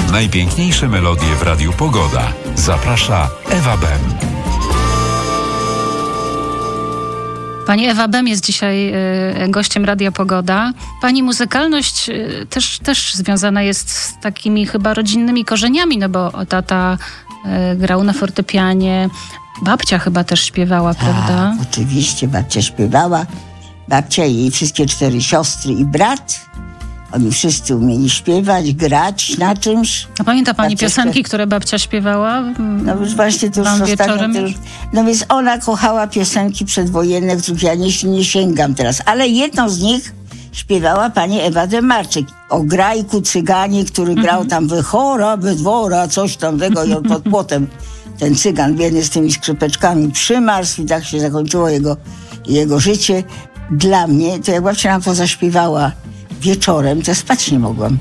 Najpiękniejsze melodie w Radiu Pogoda. Zaprasza Ewa Bem. Pani Ewa Bem jest dzisiaj gościem Radia Pogoda. Pani muzykalność też związana jest z takimi chyba rodzinnymi korzeniami, no bo tata grał na fortepianie, babcia chyba też śpiewała, prawda? Oczywiście, babcia śpiewała. Babcia i jej wszystkie 4 siostry i brat. Oni wszyscy umieli śpiewać, grać na czymś. A pamięta pani Babcia piosenki, które babcia śpiewała? No już właśnie to już wieczorem. No więc ona kochała piosenki przedwojenne, których ja nie sięgam teraz. Ale jedną z nich śpiewała pani Ewa Demarczyk. O grajku cyganie, który grał tam wychora, bydwora, coś tam tego i on pod płotem. Ten cygan biedny z tymi skrzypeczkami przymarzł i tak się zakończyło jego życie. Dla mnie, to jak babcia nam to zaśpiewała wieczorem, to ja spać nie mogłam.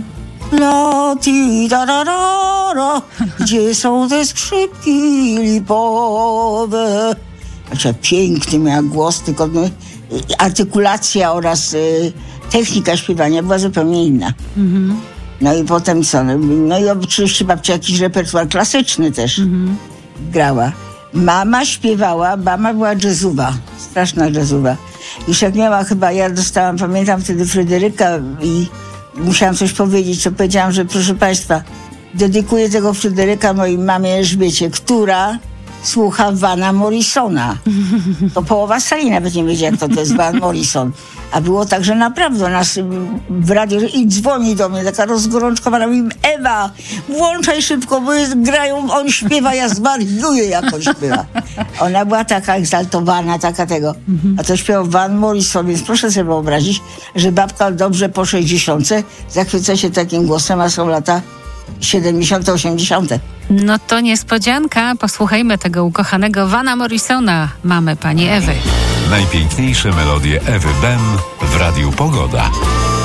La ti da da da da, gdzie są te skrzypki lipowe? Znaczy, piękny miała głos, tylko artykulacja oraz technika śpiewania była zupełnie inna. No i potem co? No i oczywiście babcia jakiś repertuar klasyczny też grała. Mama śpiewała, mama była jazzowa, straszna jazzowa. Już jak miała chyba, ja dostałam, pamiętam wtedy Fryderyka i musiałam coś powiedzieć, co powiedziałam, że proszę państwa, dedykuję tego Fryderyka mojej mamie Elżbiecie, która słucha Vana Morrisona. To połowa sali nawet nie wiedziała, kto to jest Van Morrison. A było tak, że naprawdę nas w radiu i dzwoni do mnie, taka rozgorączkowana, mówi: Ewa, włączaj szybko, bo grają, on śpiewa, ja zwariuję, jak on śpiewa. Ona była taka egzaltowana, taka tego. A to śpiewał Van Morrison, więc proszę sobie wyobrazić, że babka dobrze po 60 zachwyca się takim głosem, a są lata 70, 80. No to niespodzianka. Posłuchajmy tego ukochanego Vana Morrisona, mamy pani Ewy. Najpiękniejsze melodie Ewy Bem w Radiu Pogoda.